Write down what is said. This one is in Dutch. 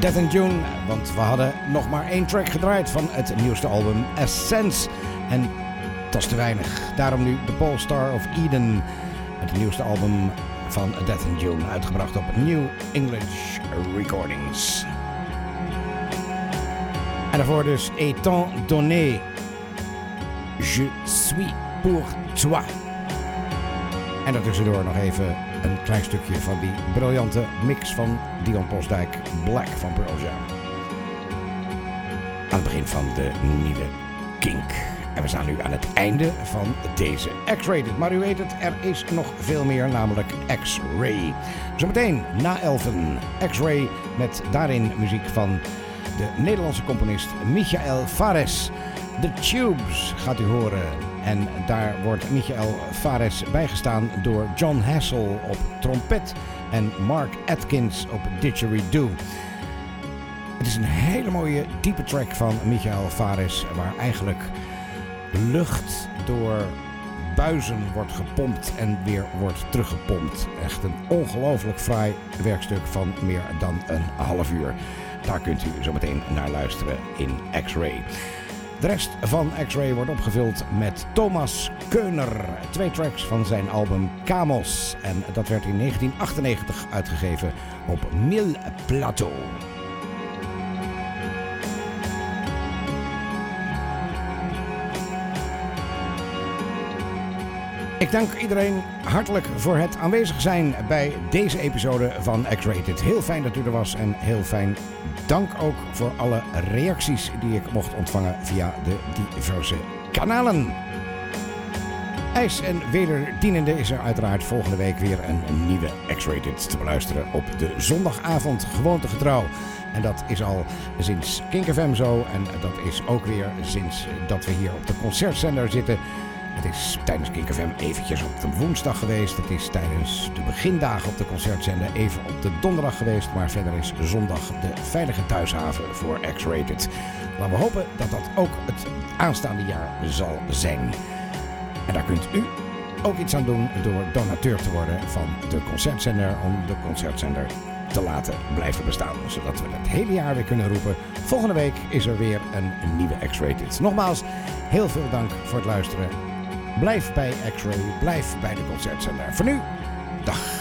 Death in June, want we hadden nog maar 1 track gedraaid van het nieuwste album Ascens. En dat is te weinig. Daarom nu The Polestar of Eden, het nieuwste album van Death in June, uitgebracht op New English Recordings. En daarvoor dus Étant donné, Je suis pour toi. En daartussendoor nog even een klein stukje van die briljante mix van Dion Postdijk, Black van Pearl Jam. Aan het begin van de nieuwe Kink. En we staan nu aan het einde van deze X-Rated. Maar u weet het, er is nog veel meer, namelijk X-Ray. Zometeen na 11:00 X-Ray met daarin muziek van de Nederlandse componist Michael Fares. The Tubes gaat u horen. En daar wordt Michael Fares bijgestaan door John Hassel op trompet en Mark Atkins op didgeridoo. Het is een hele mooie diepe track van Michael Fares, waar eigenlijk lucht door buizen wordt gepompt en weer wordt teruggepompt. Echt een ongelooflijk fraai werkstuk van meer dan een half uur. Daar kunt u zo meteen naar luisteren in X-Ray. De rest van X-Ray wordt opgevuld met Thomas Keuner. 2 tracks van zijn album Kamos. En dat werd in 1998 uitgegeven op Mille Plateau. Ik dank iedereen hartelijk voor het aanwezig zijn bij deze episode van X-Rated. Heel fijn dat u er was en heel fijn dank ook voor alle reacties die ik mocht ontvangen via de diverse kanalen. IJs en wederdienende is er uiteraard volgende week weer een nieuwe X-Rated te beluisteren op de zondagavond gewoontegetrouw. En dat is al sinds Kink FM zo en dat is ook weer sinds dat we hier op de concertzender zitten. Het is tijdens Kink FM eventjes op de woensdag geweest. Het is tijdens de begindagen op de concertzender even op de donderdag geweest. Maar verder is zondag de veilige thuishaven voor X-Rated. Laten we hopen dat dat ook het aanstaande jaar zal zijn. En daar kunt u ook iets aan doen door donateur te worden van de concertzender. Om de concertzender te laten blijven bestaan. Zodat we het hele jaar weer kunnen roepen. Volgende week is er weer een nieuwe X-Rated. Nogmaals, heel veel dank voor het luisteren. Blijf bij X-Ray, blijf bij de concertzender. Voor nu, dag.